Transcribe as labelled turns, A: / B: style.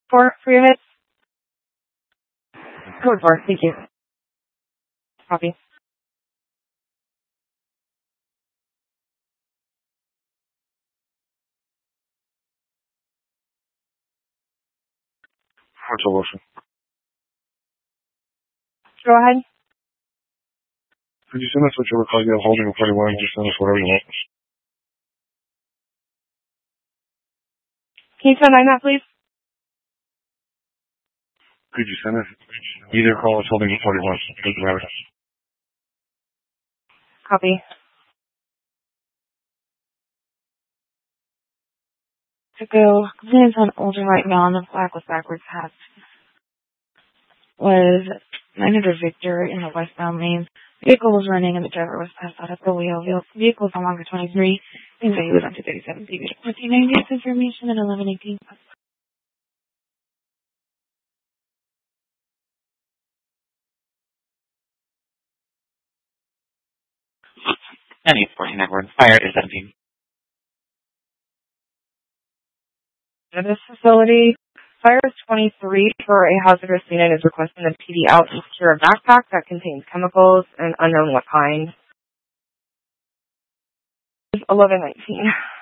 A: for your hits? Code 4, thank you. Copy.
B: Hotel Wilson.
A: Go ahead.
B: Could you send us whichever car you have holding in 41? Just send us whatever you want.
A: Can you send that, please?
B: Could you send us either call us holding in 41? Doesn't matter.
A: Copy. To go, complaints on older right now on the flag with backwards hats was 900 Victor in the westbound lane. Vehicle was running and the driver was passed out at the wheel. Vehicle is no longer 23. Things that he was on to 37 PB. 1490 information at 1118.
C: Any 14 network. Fire is 17.
A: At this facility, Fire is 23 for a hazardous unit is requesting the PD out and secure a backpack that contains chemicals and unknown what kind. 1119.